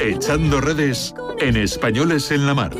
Echando redes en Españoles en la Mar.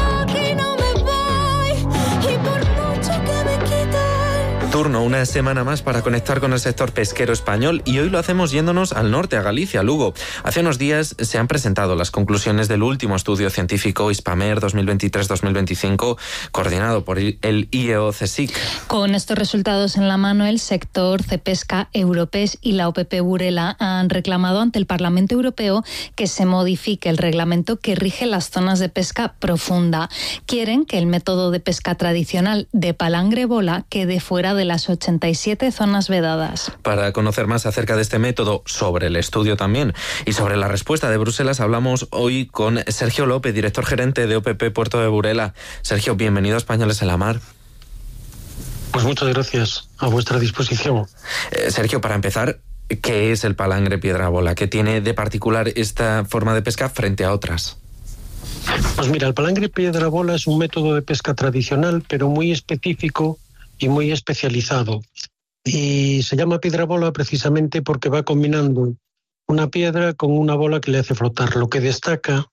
Turno una semana más para conectar con el sector pesquero español y hoy lo hacemos yéndonos al norte, a Galicia, a Lugo. Hace unos días se han presentado las conclusiones del último estudio científico Hispamer 2023-2025 coordinado por el IEO-CSIC. Con estos resultados en la mano, el sector Cepesca, Europes y la OPP Burela han reclamado ante el Parlamento Europeo que se modifique el reglamento que rige las zonas de pesca profunda. Quieren que el método de pesca tradicional de palangre-bola quede fuera de las 87 zonas vedadas. Para conocer más acerca de este método, sobre el estudio también y sobre la respuesta de Bruselas, hablamos hoy con Sergio López, director gerente de OPP Puerto de Burela. Sergio, bienvenido a Españoles en la Mar. Pues muchas gracias, a vuestra disposición. Sergio, para empezar, ¿qué es el palangre piedra bola? ¿Qué tiene de particular esta forma de pesca frente a otras? Pues mira, el palangre piedra bola es un método de pesca tradicional, pero muy específico y muy especializado. Y se llama piedra bola precisamente porque va combinando una piedra con una bola que le hace flotar. Lo que destaca,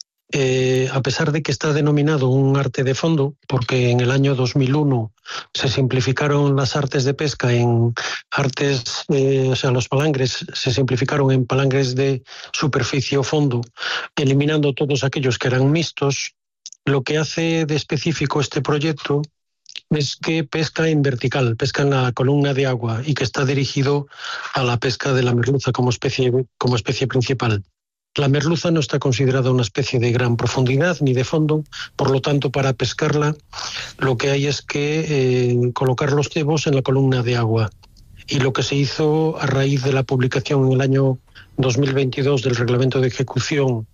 a pesar de que está denominado un arte de fondo, porque en el año 2001 se simplificaron las artes de pesca en artes, o sea, los palangres se simplificaron en palangres de superficie o fondo, eliminando todos aquellos que eran mixtos. Lo que hace de específico este proyecto es que pesca en vertical, pesca en la columna de agua y que está dirigido a la pesca de la merluza como especie principal. La merluza no está considerada una especie de gran profundidad ni de fondo, por lo tanto, para pescarla lo que hay es que colocar los cebos en la columna de agua. Y lo que se hizo a raíz de la publicación en el año 2022 del reglamento de ejecución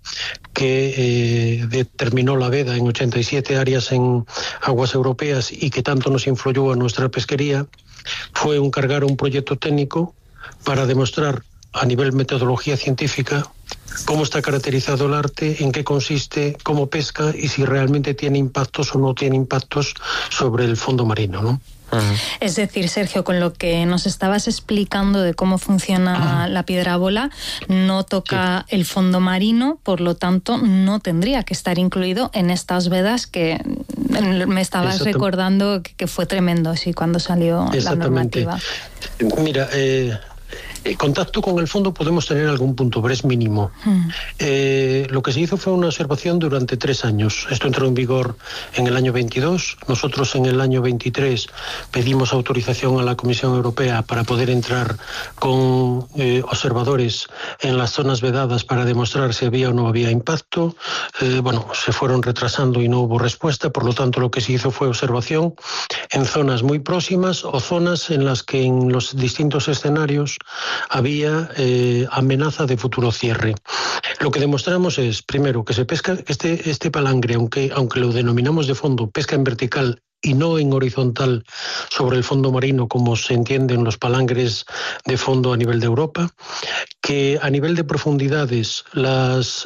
que determinó la veda en 87 áreas en aguas europeas y que tanto nos influyó a nuestra pesquería, fue encargar un proyecto técnico para demostrar a nivel metodología científica cómo está caracterizado el arte, en qué consiste, cómo pesca y si realmente tiene impactos o no tiene impactos sobre el fondo marino, ¿no? Es decir, Sergio, con lo que nos estabas explicando de cómo funciona la piedra bola, no toca el fondo marino, por lo tanto no tendría que estar incluido en estas vedas que me estabas recordando que fue tremendo, sí, cuando salió la normativa. Mira, contacto con el fondo podemos tener algún punto, pero es mínimo. Lo que se hizo fue una observación durante 3 años. Esto entró en vigor en el año 22. Nosotros en el año 23 pedimos autorización a la Comisión Europea para poder entrar con observadores en las zonas vedadas para demostrar si había o no había impacto. Se fueron retrasando y no hubo respuesta. Por lo tanto, lo que se hizo fue observación en zonas muy próximas o zonas en las que en los distintos escenarios había amenaza de futuro cierre. Lo que demostramos es, primero, que se pesca este palangre, aunque lo denominamos de fondo, pesca en vertical y no en horizontal sobre el fondo marino, como se entiende en los palangres de fondo a nivel de Europa, que a nivel de profundidades los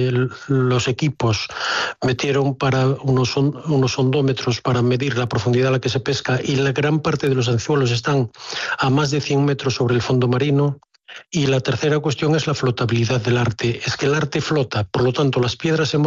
equipos metieron para unos sondómetros para medir la profundidad a la que se pesca y la gran parte de los anzuelos están a más de 100 metros sobre el fondo marino. Y la tercera cuestión es la flotabilidad del arte. Es que el arte flota, por lo tanto las piedras se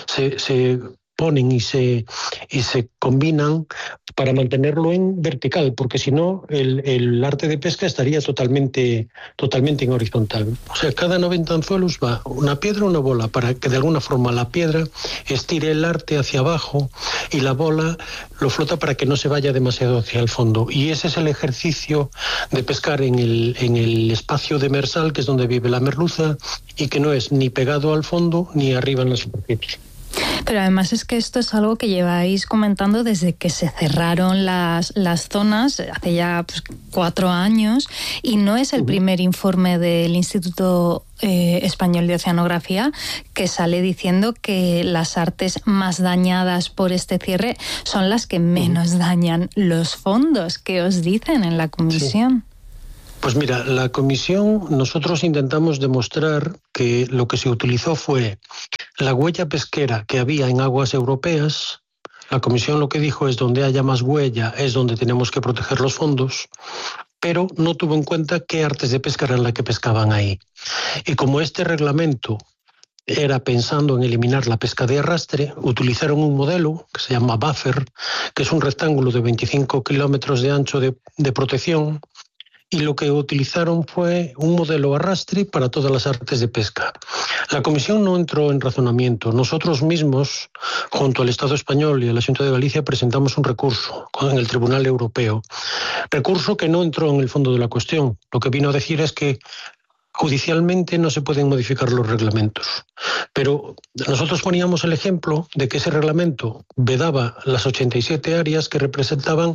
ponen y se combinan para mantenerlo en vertical, porque si no el arte de pesca estaría totalmente en horizontal. O sea, cada 90 anzuelos va una piedra o una bola para que de alguna forma la piedra estire el arte hacia abajo y la bola lo flota para que no se vaya demasiado hacia el fondo. Y ese es el ejercicio de pescar en el espacio demersal, que es donde vive la merluza, y que no es ni pegado al fondo ni arriba en la superficie. Pero además es que esto es algo que lleváis comentando desde que se cerraron las zonas, hace ya 4 años, y no es el primer informe del Instituto Español de Oceanografía que sale diciendo que las artes más dañadas por este cierre son las que menos dañan los fondos. ¿Qué os dicen en la comisión? Sí. Pues mira, la comisión, nosotros intentamos demostrar que lo que se utilizó fue la huella pesquera que había en aguas europeas. La comisión lo que dijo es donde haya más huella es donde tenemos que proteger los fondos, pero no tuvo en cuenta qué artes de pesca eran las que pescaban ahí. Y como este reglamento era pensando en eliminar la pesca de arrastre. Utilizaron un modelo que se llama Buffer, que es un rectángulo de 25 kilómetros de ancho de protección, y lo que utilizaron fue un modelo arrastre para todas las artes de pesca. La Comisión no entró en razonamiento. Nosotros mismos, junto al Estado español y a la Xunta de Galicia, presentamos un recurso en el Tribunal Europeo. Recurso que no entró en el fondo de la cuestión. Lo que vino a decir es que judicialmente no se pueden modificar los reglamentos. Pero nosotros poníamos el ejemplo de que ese reglamento vedaba las 87 áreas que representaban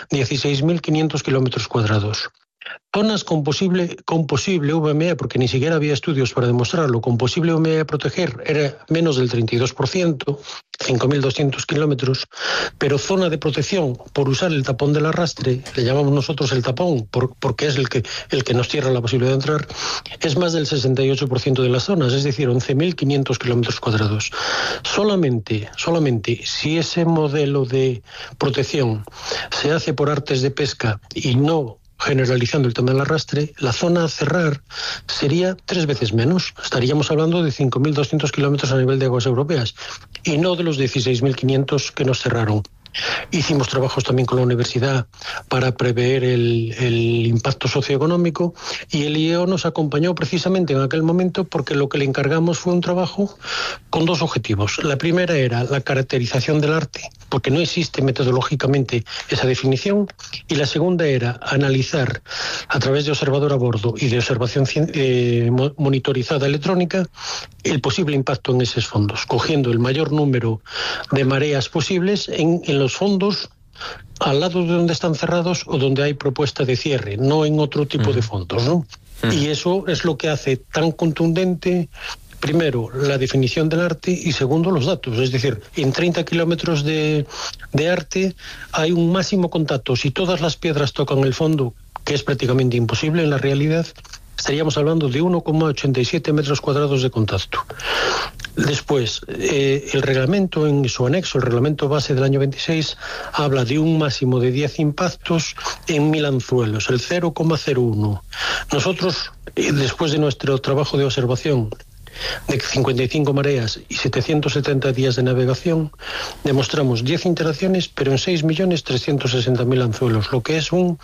16.500 kilómetros cuadrados. Zonas con posible VME, porque ni siquiera había estudios para demostrarlo, con posible VME a proteger era menos del 32%, 5.200 kilómetros, pero zona de protección por usar el tapón del arrastre, le llamamos nosotros el tapón, porque es el que nos cierra la posibilidad de entrar, es más del 68% de las zonas, es decir, 11.500 kilómetros cuadrados. Solamente si ese modelo de protección se hace por artes de pesca y no generalizando el tema del arrastre, la zona a cerrar sería 3 veces menos. Estaríamos hablando de 5.200 kilómetros a nivel de aguas europeas y no de los 16.500 que nos cerraron. Hicimos trabajos también con la universidad para prever el impacto socioeconómico y el IEO nos acompañó precisamente en aquel momento porque lo que le encargamos fue un trabajo con 2 objetivos. La primera era la caracterización del arte, porque no existe metodológicamente esa definición, y la segunda era analizar a través de observador a bordo y de observación monitorizada electrónica el posible impacto en esos fondos, cogiendo el mayor número de mareas posibles en los fondos al lado de donde están cerrados o donde hay propuesta de cierre, no en otro tipo de fondos, ¿no? Y eso es lo que hace tan contundente, primero, la definición del arte y segundo, los datos. Es decir, en 30 kilómetros de arte hay un máximo contacto. Si todas las piedras tocan el fondo, que es prácticamente imposible en la realidad, estaríamos hablando de 1,87 metros cuadrados de contacto. Después, el reglamento en su anexo, el reglamento base del año 26, habla de un máximo de 10 impactos en 1.000 anzuelos, el 0,01. Nosotros, después de nuestro trabajo de observación de 55 mareas y 770 días de navegación, demostramos 10 interacciones, pero en 6.360.000 anzuelos, lo que es un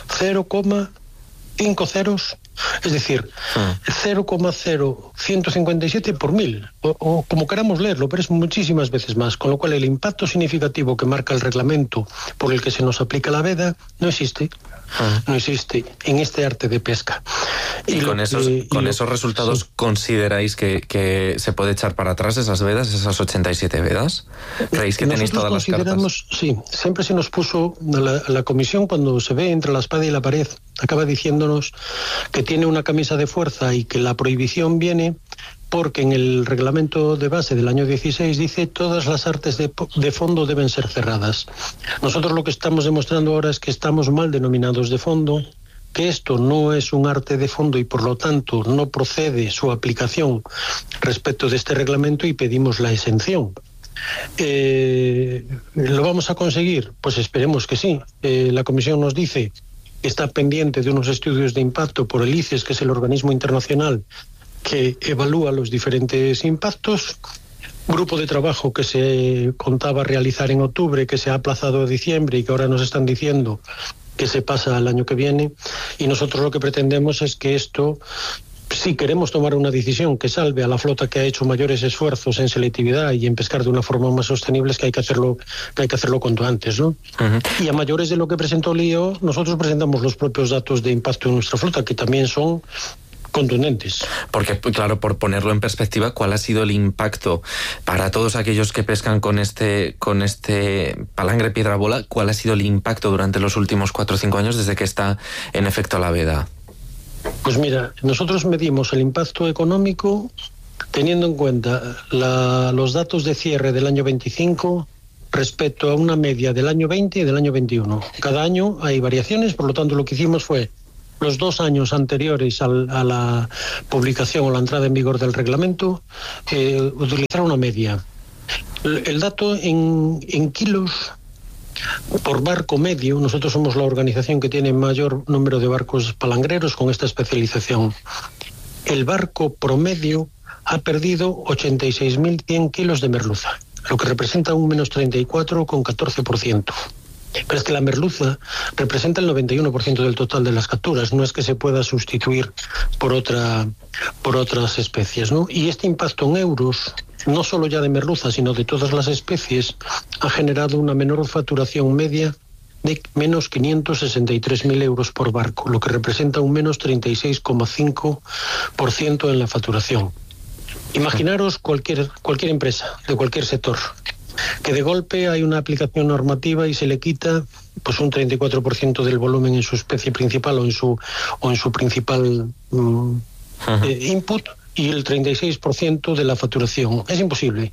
0,5 ceros, es decir, 0,0157 por 1.000, o como queramos leerlo, pero es muchísimas veces más, con lo cual el impacto significativo que marca el reglamento por el que se nos aplica la veda no existe. No existe en este arte de pesca. Y con esos resultados, sí, ¿consideráis que se puede echar para atrás esas vedas, esas 87 vedas? ¿Creéis que tenéis todas las cartas? Sí, siempre se nos puso la comisión, cuando se ve entre la espada y la pared, acaba diciéndonos que tiene una camisa de fuerza y que la prohibición viene porque en el reglamento de base del año 16 dice todas las artes de fondo deben ser cerradas. Nosotros lo que estamos demostrando ahora es que estamos mal denominados de fondo, que esto no es un arte de fondo y por lo tanto no procede su aplicación respecto de este reglamento y pedimos la exención. ¿Lo vamos a conseguir? Pues esperemos que sí. La Comisión nos dice que está pendiente de unos estudios de impacto por el ICES, que es el organismo internacional que evalúa los diferentes impactos. Grupo de trabajo que se contaba realizar en octubre, que se ha aplazado a diciembre y que ahora nos están diciendo que se pasa al año que viene. Y nosotros lo que pretendemos es que esto, si queremos tomar una decisión que salve a la flota que ha hecho mayores esfuerzos en selectividad y en pescar de una forma más sostenible, es que hay que hacerlo cuanto antes, ¿no? Y a mayores de lo que presentó el IEO, nosotros presentamos los propios datos de impacto en nuestra flota, que también son contundentes. Porque, claro, por ponerlo en perspectiva, ¿cuál ha sido el impacto para todos aquellos que pescan con este palangre piedra bola? ¿Cuál ha sido el impacto durante los últimos 4 o 5 años desde que está en efecto la veda? Pues mira, nosotros medimos el impacto económico teniendo en cuenta los datos de cierre del año 25 respecto a una media del año 20 y del año 21. Cada año hay variaciones, por lo tanto lo que hicimos fue los 2 años anteriores a la publicación o la entrada en vigor del reglamento, utilizar una media. El dato en kilos por barco medio, nosotros somos la organización que tiene mayor número de barcos palangreros con esta especialización. El barco promedio ha perdido 86.100 kilos de merluza, lo que representa un menos 34,14%. Pero es que la merluza representa el 91% del total de las capturas, no es que se pueda sustituir por otras especies, ¿no? Y este impacto en euros, no solo ya de merluza, sino de todas las especies, ha generado una menor facturación media de menos 563.000 euros por barco, lo que representa un menos 36,5% en la facturación. Imaginaros cualquier empresa de cualquier sector, que de golpe hay una aplicación normativa y se le quita pues un 34% del volumen en su especie principal o en su principal input, y el 36% de la facturación. Es imposible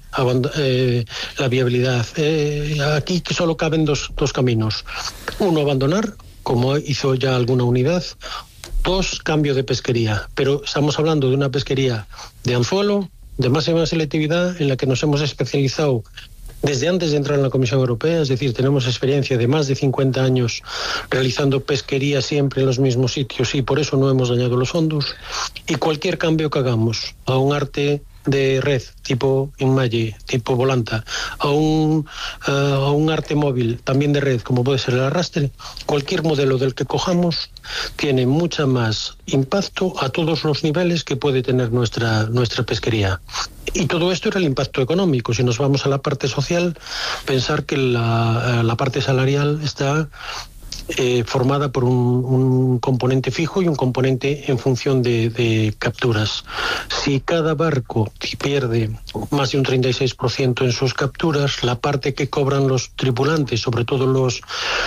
la viabilidad. Aquí solo caben dos caminos. Uno, abandonar, como hizo ya alguna unidad. Dos, cambio de pesquería. Pero estamos hablando de una pesquería de anzuelo, de máxima selectividad, en la que nos hemos especializado desde antes de entrar en la Comisión Europea, es decir, tenemos experiencia de más de 50 años realizando pesquería siempre en los mismos sitios y por eso no hemos dañado los fondos. Y cualquier cambio que hagamos a un arte de red tipo enmalle, tipo volanta, a un arte móvil también de red como puede ser el arrastre, cualquier modelo del que cojamos tiene mucha más impacto a todos los niveles que puede tener nuestra pesquería. Y todo esto era el impacto económico. Si nos vamos a la parte social, pensar que la parte salarial está formada por un componente fijo y un componente en función de capturas. Si cada barco pierde más de un 36% en sus capturas, la parte que cobran los tripulantes, sobre todo los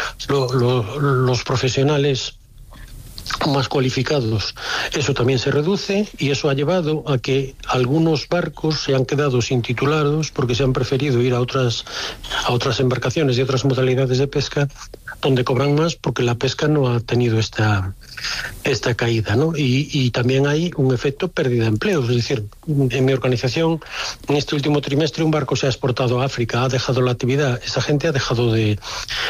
profesionales más cualificados, eso también se reduce, y eso ha llevado a que algunos barcos se han quedado sin titulados porque se han preferido ir a otras embarcaciones y otras modalidades de pesca donde cobran más porque la pesca no ha tenido esta caída, ¿no? Y también hay un efecto pérdida de empleos. Es decir, en mi organización, en este último trimestre, un barco se ha exportado a África, ha dejado la actividad, esa gente ha dejado de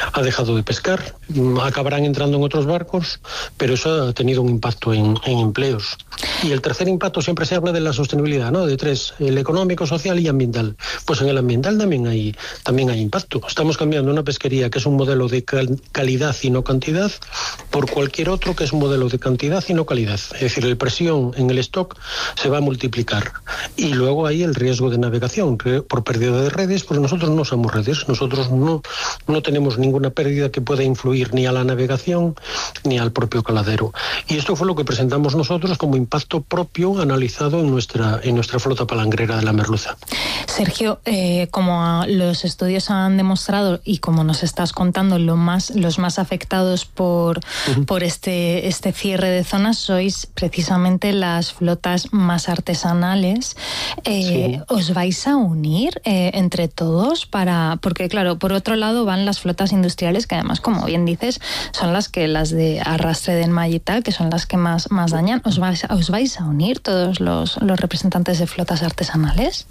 pescar, acabarán entrando en otros barcos, pero eso ha tenido un impacto en empleos. Y el tercer impacto, siempre se habla de la sostenibilidad, ¿no? De tres: el económico, social y ambiental. Pues en el ambiental también hay impacto. Estamos cambiando una pesquería que es un modelo de calidad y no cantidad por cualquier otro que es un modelo de cantidad y no calidad. Es decir, la presión en el stock se va a multiplicar. Y luego hay el riesgo de navegación por pérdida de redes, porque nosotros no usamos redes, nosotros no tenemos ninguna pérdida que pueda influir ni a la navegación ni al propio caladero. Y esto fue lo que presentamos nosotros como impacto propio analizado en nuestra flota palangrera de la merluza. Sergio, como los estudios han demostrado y como nos estás contando, los más afectados por este cierre de zonas sois precisamente las flotas más artesanales. Sí. ¿Os vais a unir entre todos porque claro, por otro lado van las flotas industriales que además, como bien dices, son las de arrastre de enmalle y tal, que son las que más dañan? ¿Os vais a unir todos los representantes de flotas artesanales?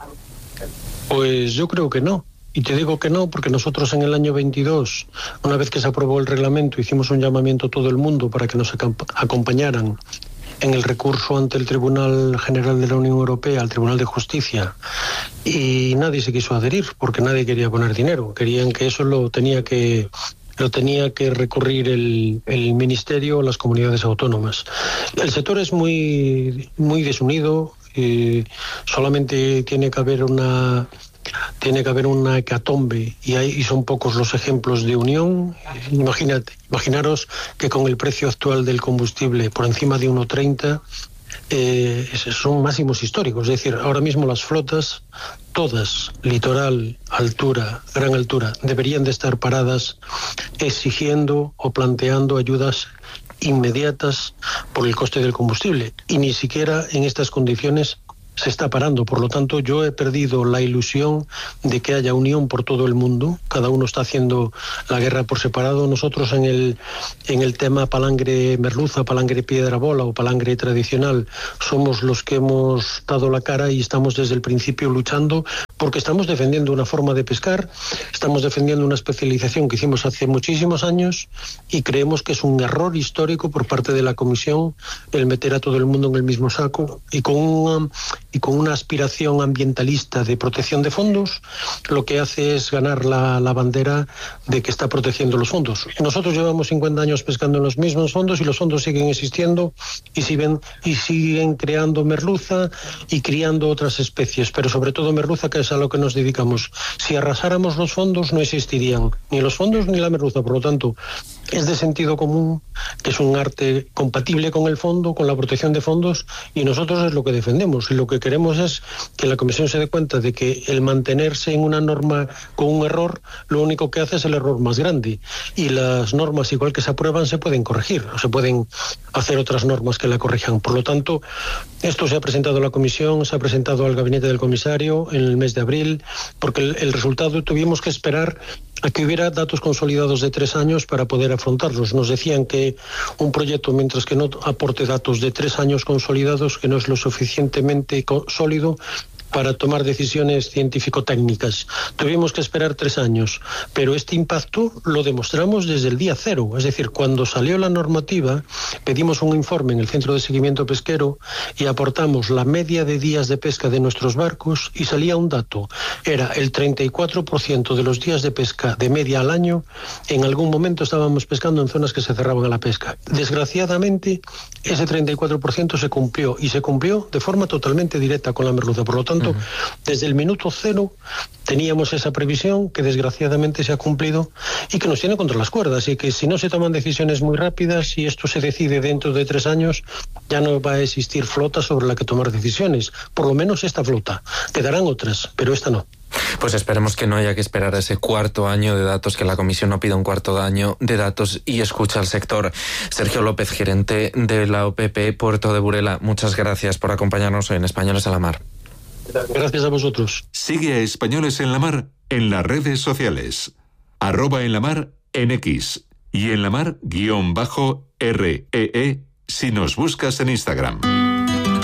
Pues yo creo que no. Y te digo que no, porque nosotros en el año 22, una vez que se aprobó el reglamento, hicimos un llamamiento a todo el mundo para que nos acompañaran en el recurso ante el Tribunal General de la Unión Europea, al Tribunal de Justicia, y nadie se quiso adherir porque nadie quería poner dinero. Querían que eso lo tenía que recurrir el Ministerio o las comunidades autónomas. El sector es muy, muy desunido, solamente tiene que haber una hecatombe y son pocos los ejemplos de unión. Imaginaros que con el precio actual del combustible por encima de 1,30 son máximos históricos. Es decir, ahora mismo las flotas, todas, litoral, altura, gran altura, deberían de estar paradas exigiendo o planteando ayudas inmediatas por el coste del combustible, y ni siquiera en estas condiciones se está parando. Por lo tanto, yo he perdido la ilusión de que haya unión por todo el mundo. Cada uno está haciendo la guerra por separado. Nosotros en el tema palangre merluza, palangre piedra bola o palangre tradicional, somos los que hemos dado la cara y estamos desde el principio luchando porque estamos defendiendo una forma de pescar, estamos defendiendo una especialización que hicimos hace muchísimos años y creemos que es un error histórico por parte de la Comisión el meter a todo el mundo en el mismo saco y con una aspiración ambientalista de protección de fondos, lo que hace es ganar la bandera de que está protegiendo los fondos. Nosotros llevamos 50 años pescando en los mismos fondos y los fondos siguen existiendo y siguen creando merluza y criando otras especies, pero sobre todo merluza, que es a lo que nos dedicamos. Si arrasáramos los fondos no existirían ni los fondos ni la merluza, por lo tanto es de sentido común que es un arte compatible con el fondo, con la protección de fondos, y nosotros es lo que defendemos y lo que queremos es que la Comisión se dé cuenta de que el mantenerse en una norma con un error lo único que hace es el error más grande, y las normas igual que se aprueban se pueden corregir o se pueden hacer otras normas que la corrijan. Por lo tanto, esto se ha presentado a la Comisión, se ha presentado al gabinete del comisario en el mes de abril, porque el resultado tuvimos que esperar a que hubiera datos consolidados de 3 años para poder afrontarlos. Nos decían que un proyecto, mientras que no aporte datos de 3 años consolidados, que no es lo suficientemente sólido para tomar decisiones científico-técnicas. Tuvimos que esperar 3 años, pero este impacto lo demostramos desde el día 0. Es decir, cuando salió la normativa, pedimos un informe en el Centro de Seguimiento Pesquero y aportamos la media de días de pesca de nuestros barcos y salía un dato. Era el 34% de los días de pesca de media al año. En algún momento estábamos pescando en zonas que se cerraban a la pesca. Desgraciadamente, ese 34% se cumplió, y se cumplió de forma totalmente directa con la merluza. Por lo tanto, desde el minuto 0 teníamos esa previsión que desgraciadamente se ha cumplido y que nos tiene contra las cuerdas, y que si no se toman decisiones muy rápidas y esto se decide dentro de 3 años, ya no va a existir flota sobre la que tomar decisiones. Por lo menos esta flota. Quedarán otras, pero esta no. Pues esperemos que no haya que esperar a ese 4.º año de datos, que la Comisión no pida un 4.º año de datos y escucha al sector. Sergio López, gerente de la OPP Puerto de Burela, muchas gracias por acompañarnos hoy en Españoles en la Mar. Gracias a vosotros. Sigue a Españoles en la Mar en las redes sociales. @enlamar en X y enlamar_REE si nos buscas en Instagram.